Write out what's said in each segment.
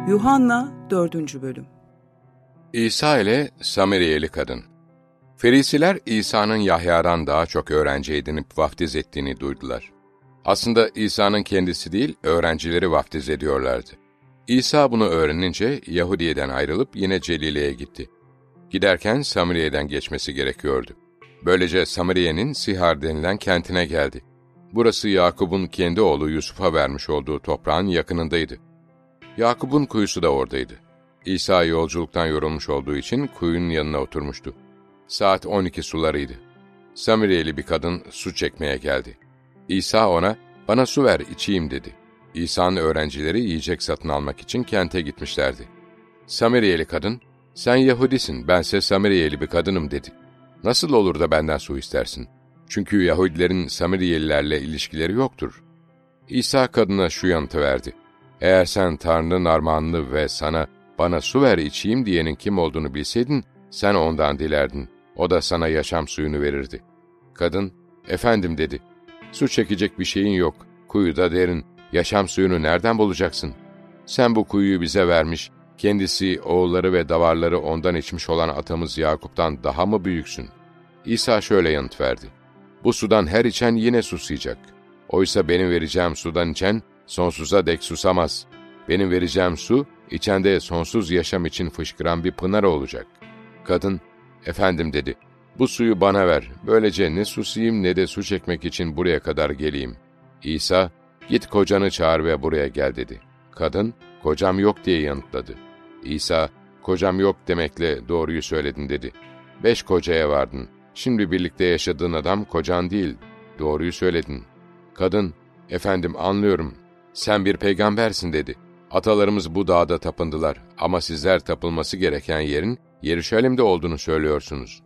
Yuhanna 4. Bölüm. İsa ile Samiriyeli kadın. Ferisiler İsa'nın Yahya'dan daha çok öğrenci edinip vaftiz ettiğini duydular. Aslında İsa'nın kendisi değil, öğrencileri vaftiz ediyorlardı. İsa bunu öğrenince Yahudiye'den ayrılıp yine Celile'ye gitti. Giderken Samiriye'den geçmesi gerekiyordu. Böylece Samiriye'nin Sihar denilen kentine geldi. Burası Yakup'un kendi oğlu Yusuf'a vermiş olduğu toprağın yakınındaydı. Yakup'un kuyusu da oradaydı. İsa yolculuktan yorulmuş olduğu için kuyunun yanına oturmuştu. Saat 12 sularıydı. Samiriyeli bir kadın su çekmeye geldi. İsa ona, "Bana su ver, içeyim." dedi. İsa'nın öğrencileri yiyecek satın almak için kente gitmişlerdi. Samiriyeli kadın, "Sen Yahudisin, bense Samiriyeli bir kadınım." dedi. "Nasıl olur da benden su istersin? Çünkü Yahudilerin Samiriyelilerle ilişkileri yoktur." İsa kadına şu yanıtı verdi: "Eğer sen Tanrı'nın armağanını ve sana bana su ver içeyim diyenin kim olduğunu bilseydin, sen ondan dilerdin. O da sana yaşam suyunu verirdi." Kadın, "Efendim," dedi, "su çekecek bir şeyin yok. Kuyu da derin. Yaşam suyunu nereden bulacaksın? Sen bu kuyuyu bize vermiş, kendisi, oğulları ve davarları ondan içmiş olan atamız Yakup'tan daha mı büyüksün?" İsa şöyle yanıt verdi: "Bu sudan her içen yine susayacak. Oysa benim vereceğim sudan içen sonsuza dek susamaz. Benim vereceğim su, içende sonsuz yaşam için fışkıran bir pınar olacak." Kadın, "Efendim," dedi, "bu suyu bana ver. Böylece ne susayım ne de su çekmek için buraya kadar geleyim." İsa, "Git kocanı çağır ve buraya gel." dedi. Kadın, "Kocam yok," diye yanıtladı. İsa, "Kocam yok demekle doğruyu söyledin," dedi. 5 kocaya vardın. Şimdi birlikte yaşadığın adam kocan değil. Doğruyu söyledin." Kadın, "Efendim, anlıyorum. Sen bir peygambersin," dedi. "Atalarımız bu dağda tapındılar ama sizler tapılması gereken yerin Yeruşalim'de olduğunu söylüyorsunuz."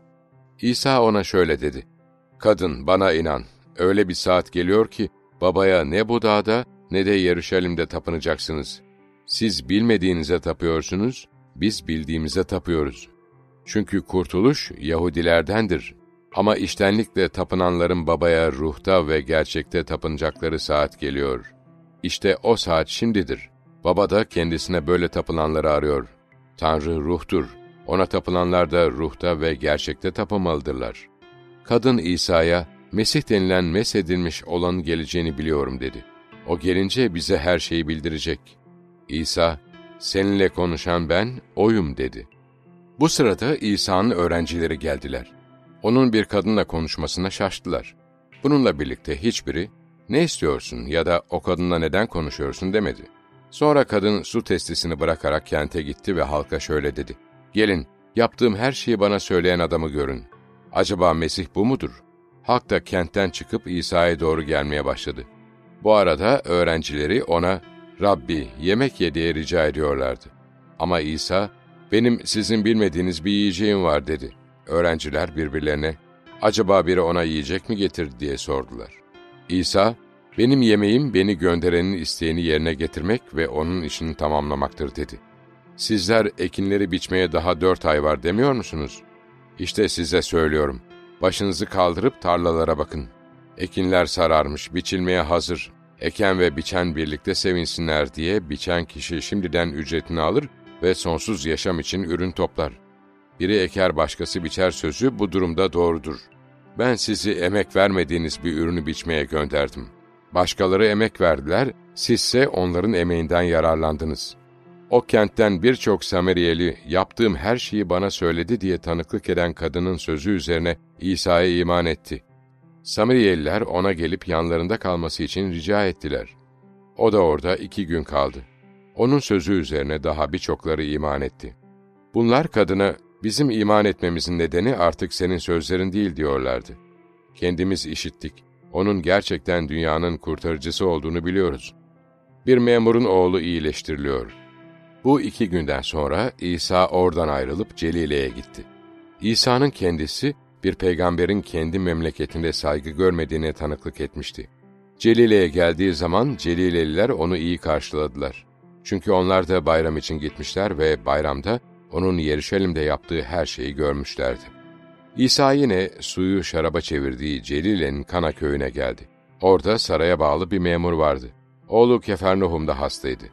İsa ona şöyle dedi: "Kadın, bana inan. Öyle bir saat geliyor ki babaya ne bu dağda ne de Yeruşalim'de tapınacaksınız. Siz bilmediğinize tapıyorsunuz, biz bildiğimize tapıyoruz. Çünkü kurtuluş Yahudilerdendir. Ama içtenlikle tapınanların babaya ruhta ve gerçekte tapınacakları saat geliyor. İşte o saat şimdidir. Baba da kendisine böyle tapılanları arıyor. Tanrı ruhtur. Ona tapılanlar da ruhta ve gerçekte tapınmalıdırlar." Kadın İsa'ya, "Mesih denilen mesedilmiş olanın geleceğini biliyorum," dedi. "O gelince bize her şeyi bildirecek." İsa, "Seninle konuşan ben, oyum," dedi. Bu sırada İsa'nın öğrencileri geldiler. Onun bir kadınla konuşmasına şaştılar. Bununla birlikte hiçbiri, "Ne istiyorsun?" ya da "O kadınla neden konuşuyorsun?" demedi. Sonra kadın su testisini bırakarak kente gitti ve halka şöyle dedi: "Gelin, yaptığım her şeyi bana söyleyen adamı görün. Acaba Mesih bu mudur?" Halk da kentten çıkıp İsa'ya doğru gelmeye başladı. Bu arada öğrencileri ona, "Rabbi, yemek ye," diye rica ediyorlardı. Ama İsa, "Benim sizin bilmediğiniz bir yiyeceğim var," dedi. Öğrenciler birbirlerine, "Acaba biri ona yiyecek mi getirdi?" diye sordular. İsa, "Benim yemeğim beni gönderenin isteğini yerine getirmek ve onun işini tamamlamaktır," dedi. "Sizler ekinleri biçmeye daha 4 ay var demiyor musunuz? İşte size söylüyorum, başınızı kaldırıp tarlalara bakın. Ekinler sararmış, biçilmeye hazır. Eken ve biçen birlikte sevinsinler," diye biçen kişi şimdiden ücretini alır ve sonsuz yaşam için ürün toplar. "Biri eker başkası biçer" sözü bu durumda doğrudur. Ben sizi emek vermediğiniz bir ürünü biçmeye gönderdim. Başkaları emek verdiler, sizse onların emeğinden yararlandınız. O kentten birçok Samiriyeli, "Yaptığım her şeyi bana söyledi," diye tanıklık eden kadının sözü üzerine İsa'ya iman etti. Samiriyeliler ona gelip yanlarında kalması için rica ettiler. O da orada 2 gün kaldı. Onun sözü üzerine daha birçokları iman etti. Bunlar kadına, "Bizim iman etmemizin nedeni artık senin sözlerin değil," diyorlardı. "Kendimiz işittik. Onun gerçekten dünyanın kurtarıcısı olduğunu biliyoruz." Bir memurun oğlu iyileştiriliyor. Bu 2 günden sonra İsa oradan ayrılıp Celile'ye gitti. İsa'nın kendisi, bir peygamberin kendi memleketinde saygı görmediğine tanıklık etmişti. Celile'ye geldiği zaman Celileliler onu iyi karşıladılar. Çünkü onlar da bayram için gitmişler ve bayramda onun Yeruşalim'de yaptığı her şeyi görmüşlerdi. İsa yine suyu şaraba çevirdiği Celile'nin Kana köyüne geldi. Orada saraya bağlı bir memur vardı. Oğlu Kefarnahum'da hastaydı.